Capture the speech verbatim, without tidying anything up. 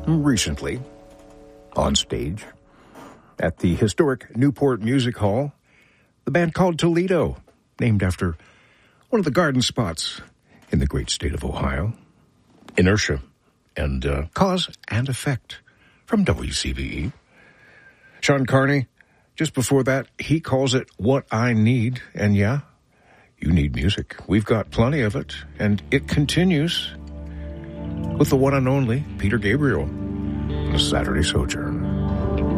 recently on stage at the historic Newport Music Hall, the band called Toledo, named after one of the garden spots in the great state of Ohio. Inertia and uh, Cause and Effect from W C V E. Sean Carney, just before that, he calls it What I Need. And yeah, you need music. We've got plenty of it. And it continues with the one and only Peter Gabriel on a Saturday Sojourn.